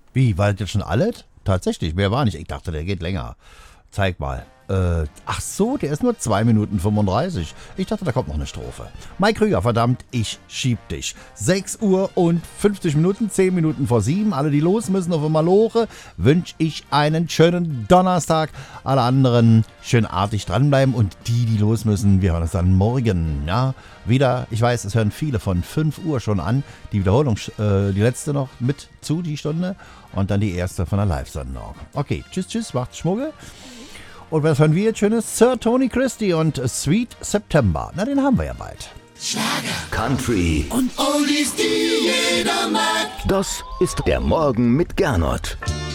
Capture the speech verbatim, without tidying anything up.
Wie, war das jetzt schon alles? Tatsächlich, mehr war nicht. Ich dachte, der geht länger. Zeig mal. Äh, ach so, der ist nur zwei Minuten fünfunddreißig. Ich dachte, da kommt noch eine Strophe. Mike Krüger, verdammt, ich schieb dich. sechs Uhr und fünfzig Minuten, zehn Minuten vor sieben. Alle, die los müssen auf Maloche, wünsche ich einen schönen Donnerstag. Alle anderen schön artig dranbleiben und die, die los müssen, wir hören uns dann morgen. Ja, wieder, ich weiß, es hören viele von fünf Uhr schon an. Die Wiederholung, äh, die letzte noch mit zu, die Stunde. Und dann die erste von der Live-Sendung. Okay, tschüss, tschüss, macht's Schmuggel. Und was hören wir jetzt Schönes? Sir Tony Christie und Sweet September. Na, den haben wir ja bald. Schlager, Country und Oldies, die jeder mag. Das ist der Morgen mit Gernot.